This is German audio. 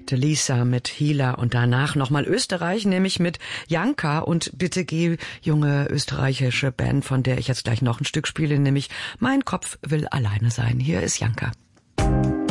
Lisa mit Healer und danach nochmal Österreich, nämlich mit Janka und Bitte geh, junge österreichische Band, von der ich jetzt gleich noch ein Stück spiele, nämlich Mein Kopf will alleine sein. Hier ist Janka.